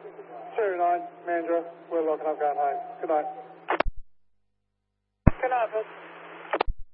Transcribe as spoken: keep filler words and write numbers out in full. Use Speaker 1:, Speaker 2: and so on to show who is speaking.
Speaker 1: Cherry nine, Mandra, we're locking up going home. Good night.